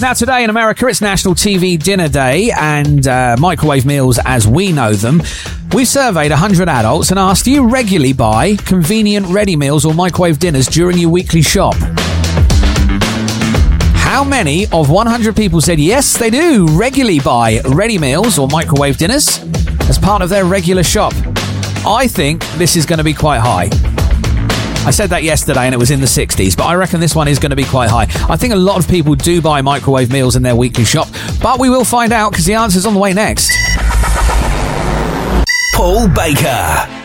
Now, today in America, it's National TV Dinner Day and microwave meals as we know them. We surveyed 100 adults and asked, do you regularly buy convenient ready meals or microwave dinners during your weekly shop? How many of 100 people said yes, they do regularly buy ready meals or microwave dinners as part of their regular shop? I think this is going to be quite high. I said that yesterday and it was in the 60s, but I reckon this one is going to be quite high. I think a lot of people do buy microwave meals in their weekly shop, but we will find out because the answer's on the way next. Paul Baker.